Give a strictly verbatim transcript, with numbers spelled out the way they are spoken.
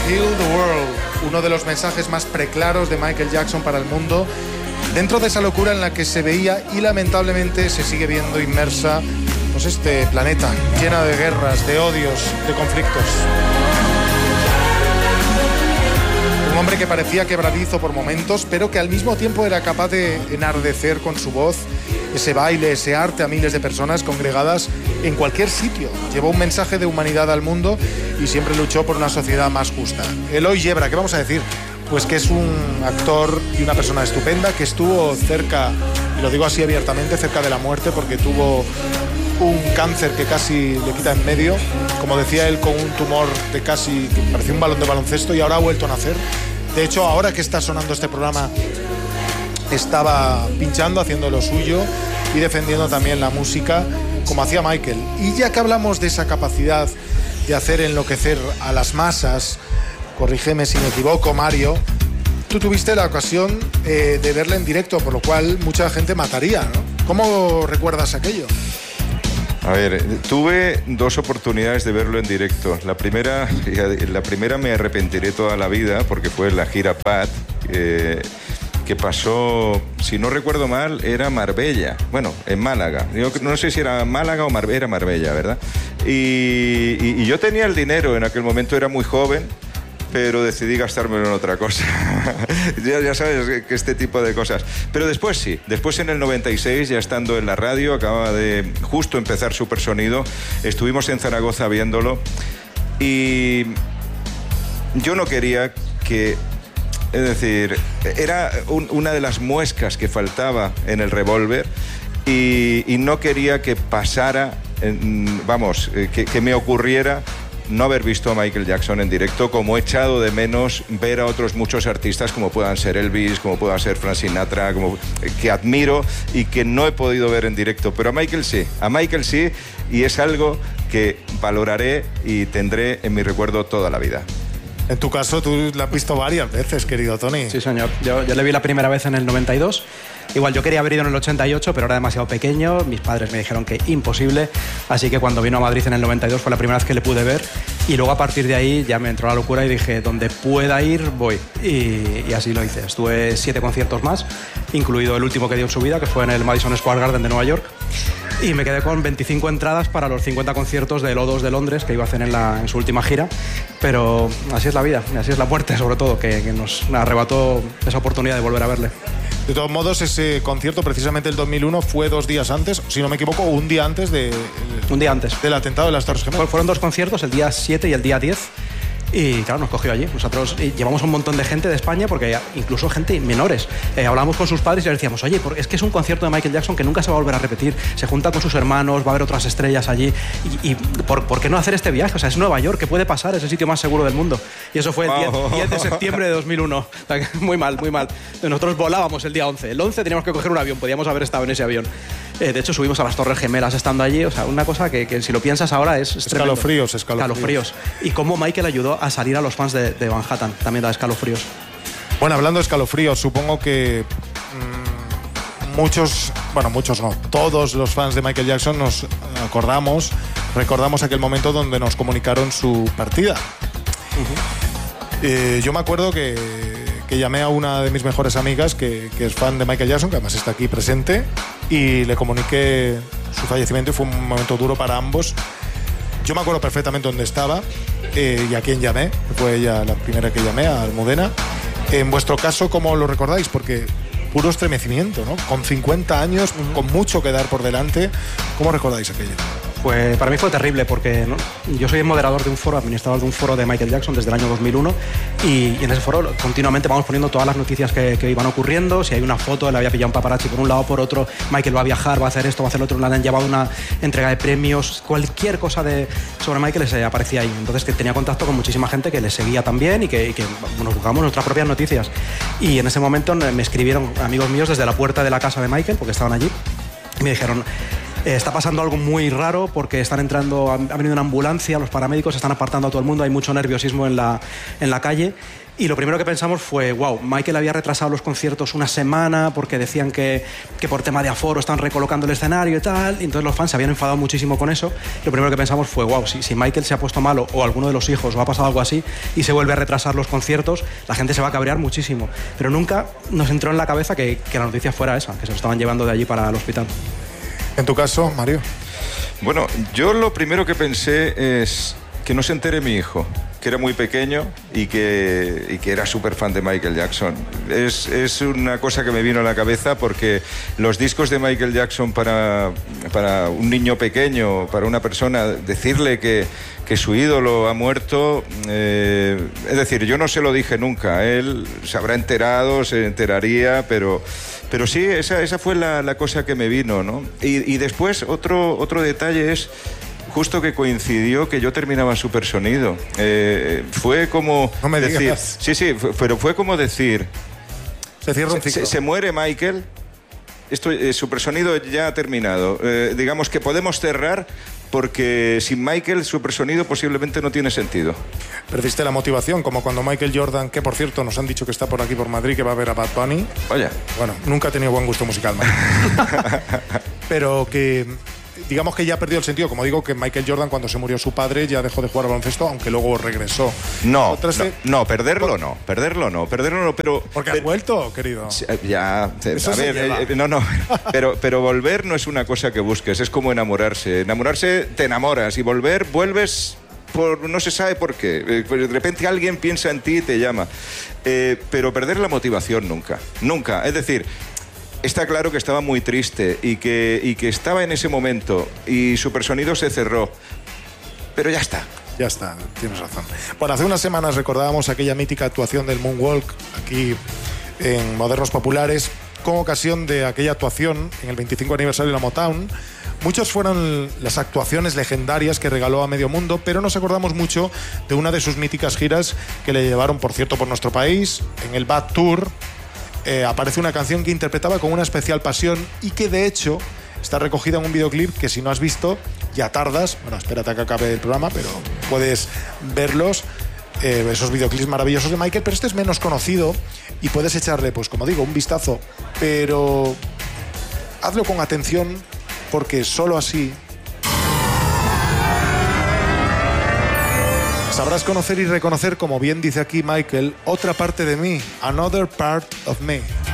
Heal the World, uno de los mensajes más preclaros de Michael Jackson para el mundo, dentro de esa locura en la que se veía y lamentablemente se sigue viendo inmersa pues este planeta, llena de guerras, de odios, de conflictos. Un hombre que parecía quebradizo por momentos, pero que al mismo tiempo era capaz de enardecer con su voz ese baile, ese arte a miles de personas congregadas en cualquier sitio. Llevó un mensaje de humanidad al mundo y siempre luchó por una sociedad más justa. Eloy Yebra, ¿qué vamos a decir? Pues que es un actor y una persona estupenda, que estuvo cerca, y lo digo así abiertamente, cerca de la muerte, porque tuvo un cáncer que casi le quita en medio, como decía él, con un tumor de casi, que parecía un balón de baloncesto, y ahora ha vuelto a nacer. De hecho, ahora que está sonando este programa, estaba pinchando, haciendo lo suyo y defendiendo también la música, como hacía Michael. Y ya que hablamos de esa capacidad de hacer enloquecer a las masas, corrígeme si me equivoco, Mario, tú tuviste la ocasión eh, de verle en directo, por lo cual mucha gente mataría, ¿no? ¿Cómo recuerdas aquello? A ver, tuve dos oportunidades de verlo en directo. La primera, la primera me arrepentiré toda la vida porque fue la gira Pat, eh, que pasó, si no recuerdo mal, era Marbella. Bueno, en Málaga. Yo no sé si era Málaga o Marbella, era Marbella, ¿verdad? Y, y, y yo tenía el dinero, en aquel momento era muy joven, pero decidí gastármelo en otra cosa. ya, ya sabes que este tipo de cosas. Pero después sí, después en el noventa y seis, ya estando en la radio, acababa de justo empezar Supersonido, estuvimos en Zaragoza viéndolo y yo no quería que... Es decir, era un, una de las muescas que faltaba en el revólver y, y no quería que pasara, en, vamos, que, que me ocurriera no haber visto a Michael Jackson en directo, como he echado de menos ver a otros muchos artistas como puedan ser Elvis, como puedan ser Frank Sinatra, como, que admiro y que no he podido ver en directo. Pero a Michael sí, a Michael sí, y es algo que valoraré y tendré en mi recuerdo toda la vida. En tu caso, tú la has visto varias veces, querido Tony. Sí, señor. Yo, yo le vi la primera vez en el noventa y dos. Igual yo quería haber ido en el ochenta y ocho, pero era demasiado pequeño. Mis padres me dijeron que imposible. Así que cuando vino a Madrid en el noventa y dos fue la primera vez que le pude ver. Y luego a partir de ahí ya me entró la locura y dije, donde pueda ir, voy. Y, y así lo hice. Estuve siete conciertos más, incluido el último que dio en su vida, que fue en el Madison Square Garden de Nueva York. Y me quedé con veinticinco entradas para los cincuenta conciertos del O dos de Londres que iba a hacer en, la, en su última gira. Pero así es la vida, así es la muerte, sobre todo, que, que nos arrebató esa oportunidad de volver a verle. De todos modos, ese concierto, precisamente el dos mil uno, fue dos días antes, si no me equivoco, un día antes de... Un día antes. Del atentado de las Torres Gemelas. Fueron dos conciertos, el día siete y el día diez. Y claro, nos cogió allí. Nosotros llevamos un montón de gente de España, porque incluso gente menores. Eh, hablábamos con sus padres y les decíamos, oye, es que es un concierto de Michael Jackson que nunca se va a volver a repetir. Se junta con sus hermanos, va a haber otras estrellas allí. Y, y ¿por, ¿por qué no hacer este viaje? O sea, es Nueva York, ¿qué puede pasar? Es el sitio más seguro del mundo. Y eso fue el diez de septiembre de dos mil uno. Muy mal, muy mal. Nosotros volábamos el día once. El once teníamos que coger un avión, podíamos haber estado en ese avión. Eh, de hecho, subimos a las Torres Gemelas estando allí. O sea, una cosa que, que si lo piensas ahora es... Escalofríos, escalofríos. Escalofríos. Y cómo Michael ayudó a salir a los fans de, de Manhattan. También da escalofríos. Bueno, hablando de escalofríos, supongo que mmm, muchos, bueno, muchos no, todos los fans de Michael Jackson nos acordamos, recordamos aquel momento donde nos comunicaron su partida. Uh-huh. Eh, yo me acuerdo que... que llamé a una de mis mejores amigas que, que es fan de Michael Jackson, que además está aquí presente, y le comuniqué su fallecimiento y fue un momento duro para ambos. Yo me acuerdo perfectamente dónde estaba eh, y a quién llamé, fue ella la primera que llamé, a Almudena. En vuestro caso, ¿cómo lo recordáis? Porque puro estremecimiento, ¿no? Con cincuenta años, uh-huh. con mucho que dar por delante, ¿cómo recordáis aquello? Pues para mí fue terrible porque ¿no? yo soy el moderador de un foro, administrador de un foro de Michael Jackson desde el año dos mil uno y, y en ese foro continuamente vamos poniendo todas las noticias que, que iban ocurriendo. Si hay una foto, le había pillado un paparazzi por un lado o por otro, Michael va a viajar, va a hacer esto, va a hacer lo otro, le han llevado una entrega de premios, cualquier cosa de, sobre Michael les aparecía ahí. Entonces que tenía contacto con muchísima gente que le seguía también y que, y que nos buscábamos nuestras propias noticias. Y en ese momento me escribieron amigos míos desde la puerta de la casa de Michael, porque estaban allí, y me dijeron... Eh, está pasando algo muy raro porque están entrando, ha, ha venido una ambulancia, los paramédicos están apartando a todo el mundo, hay mucho nerviosismo en la, en la calle. Y lo primero que pensamos fue, wow, Michael había retrasado los conciertos una semana porque decían que, que por tema de aforo están recolocando el escenario y tal. Y entonces los fans se habían enfadado muchísimo con eso. Lo primero que pensamos fue, wow, si, si Michael se ha puesto malo o alguno de los hijos o ha pasado algo así y se vuelve a retrasar los conciertos, la gente se va a cabrear muchísimo. Pero nunca nos entró en la cabeza que, que la noticia fuera esa, que se lo estaban llevando de allí para el hospital. En tu caso, Mario. Bueno, yo lo primero que pensé es que no se entere mi hijo, que era muy pequeño y que, y que era súper fan de Michael Jackson. Es, es una cosa que me vino a la cabeza porque los discos de Michael Jackson para, para un niño pequeño, para una persona, decirle que, que su ídolo ha muerto, eh, es decir, yo no se lo dije nunca, él se habrá enterado, se enteraría, pero, pero sí, esa, esa fue la, la cosa que me vino, ¿no? Y, y después otro, otro detalle es justo que coincidió que yo terminaba Supersonido. Eh, fue como no me decir, digas. sí, sí, fue, pero fue como decir, se cierra un ciclo. Se, se muere Michael, esto, eh, Supersonido ya ha terminado. Eh, digamos que podemos cerrar porque sin Michael Supersonido posiblemente no tiene sentido. Perdiste la motivación, como cuando Michael Jordan, que por cierto nos han dicho que está por aquí por Madrid, que va a ver a Bad Bunny. Vaya. Bueno, nunca ha tenido buen gusto musical, pero que digamos que ya perdió el sentido. Como digo, que Michael Jordan, cuando se murió su padre, ya dejó de jugar al baloncesto, aunque luego regresó. No, no, no, perderlo por... no, perderlo no, perderlo no, pero... Porque has vuelto, querido. Ya, Eso a ver, eh, no, no, pero, pero volver no es una cosa que busques, es como enamorarse. Enamorarse, te enamoras, y volver, vuelves... Por, no se sabe por qué. De repente alguien piensa en ti y te llama. Eh, pero perder la motivación nunca, nunca. Es decir, está claro que estaba muy triste y que, y que estaba en ese momento y Supersonido se cerró. Pero ya está. Ya está, tienes razón. Bueno, hace unas semanas recordábamos aquella mítica actuación del Moonwalk aquí en Modernos Populares con ocasión de aquella actuación en el veinticinco aniversario de la Motown. Muchas fueron las actuaciones legendarias que regaló a medio mundo, pero nos acordamos mucho de una de sus míticas giras que le llevaron, por cierto, por nuestro país. En el Bad Tour eh, aparece una canción que interpretaba con una especial pasión y que, de hecho, está recogida en un videoclip que, si no has visto, ya tardas. Bueno, espérate a que acabe el programa, pero puedes verlos. Eh, esos videoclips maravillosos de Michael, pero este es menos conocido y puedes echarle, pues como digo, un vistazo, pero hazlo con atención, porque solo así sabrás conocer y reconocer, como bien dice aquí Michael, otra parte de mí, another part of me.